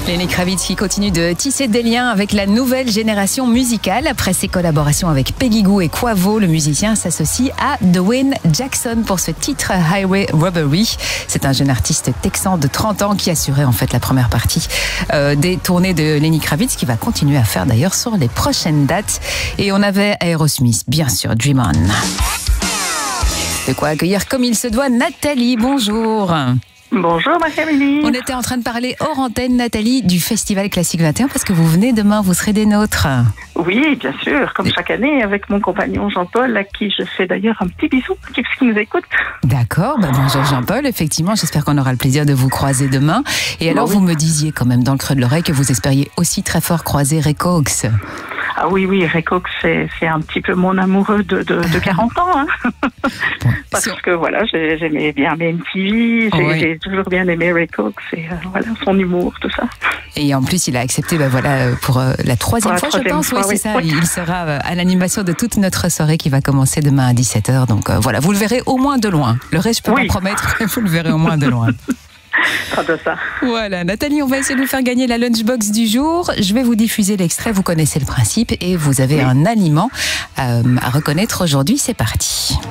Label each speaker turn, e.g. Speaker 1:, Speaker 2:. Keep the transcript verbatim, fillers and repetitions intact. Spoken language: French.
Speaker 1: Lenny Kravitz qui continue de tisser des liens avec la nouvelle génération musicale. Après ses collaborations avec Peggy Gou et Quavo, le musicien s'associe à Dwayne Jackson pour ce titre Highway Robbery. C'est un jeune artiste texan de trente ans qui assurait en fait la première partie euh, des tournées de Lenny Kravitz, qui va continuer à faire d'ailleurs sur les prochaines dates. Et on avait Aerosmith, bien sûr, Dream On. De quoi accueillir comme il se doit Nathalie, bonjour.
Speaker 2: Bonjour Marie-Amélie.
Speaker 1: On était en train de parler hors antenne, Nathalie, du Festival Classique vingt et un, parce que vous venez demain, vous serez des nôtres.
Speaker 2: Oui, bien sûr, comme chaque année, avec mon compagnon Jean-Paul, à qui je fais d'ailleurs un petit bisou, puisqu'il nous écoute.
Speaker 1: D'accord, bah bonjour Jean-Paul, effectivement, j'espère qu'on aura le plaisir de vous croiser demain. Et alors, bon, oui. Vous me disiez quand même dans le creux de l'oreille que vous espériez aussi très fort croiser Ray Cox.
Speaker 2: Ah oui, oui, Ray Cox, c'est, c'est un petit peu mon amoureux de, de, de quarante ans. Hein. Bon, Parce si on... que voilà, j'ai, j'aimais bien M T V, j'ai, oui. j'ai toujours bien aimé Ray Cox et euh, voilà, son humour, tout ça.
Speaker 1: Et en plus, il a accepté bah, voilà, pour euh, la troisième pour fois, la troisième je pense. Fois, oui, c'est oui. ça. Oui. Il sera euh, à l'animation de toute notre soirée qui va commencer demain à dix-sept heures. Donc euh, voilà, vous le verrez au moins de loin. Le reste, je peux oui. pas promettre, mais vous le verrez au moins de loin.
Speaker 2: De ça.
Speaker 1: Voilà, Nathalie, on va essayer de vous faire gagner la lunchbox du jour. Je vais vous diffuser l'extrait, vous connaissez le principe et vous avez oui. un aliment euh, à reconnaître aujourd'hui. C'est parti.